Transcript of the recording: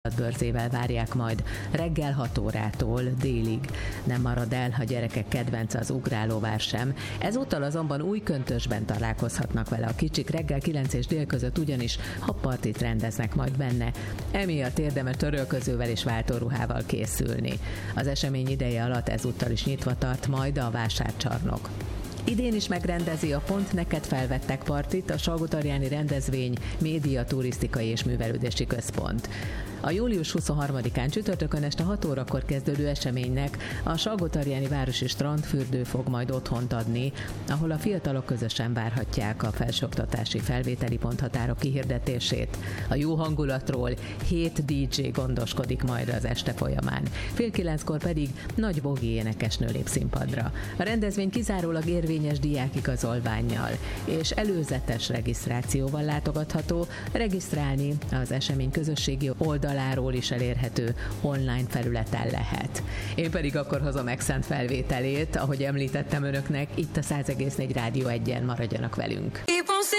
bőrzével várják majd reggel 6 órától délig. Nem marad el a gyerekek kedvence az ugrálóvár sem. Ezúttal azonban Újköntösben találkozhatnak vele a kicsik, reggel 9 és dél között ugyanis habpartit rendeznek majd benne. Emiatt érdemes törölközővel és váltóruhával készülni. Az esemény ideje alatt ezúttal is nyitva tart majd a vásárcsarnok. Idén is megrendezi a Pont Neked felvettek partit a Salgótarjáni Rendezvény Média Turisztikai és Művelődési Központ. A július 23-án csütörtökön este 6 órakor kezdődő eseménynek a Salgótarjáni Városi Strandfürdő fog majd otthont adni, ahol a fiatalok közösen várhatják a felsőoktatási felvételi ponthatárok kihirdetését. A jó hangulatról 7 DJ gondoskodik majd az este folyamán. 8:30-kor pedig Nagy Bogi énekesnő lép színpadra. A rendezvény kizárólag érvényes diákigazolvánnyal és előzetes regisztrációval látogatható, regisztrálni az esemény közösségi oldaláról is elérhető online felületen lehet. Én pedig akkor hozom Exxent felvételét, ahogy említettem önöknek, itt a 100,4 Rádió 1-en, maradjanak velünk.